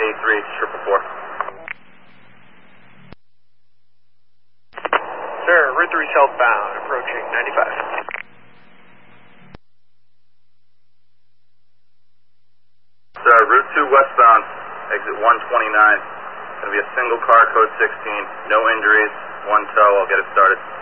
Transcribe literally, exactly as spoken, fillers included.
eighty-three, triple four. Sir, Route three southbound, approaching ninety-five. Sir, Route two westbound, exit one twenty-nine. Going to be a single car, code sixteen. No injuries, one tow. I'll get it started.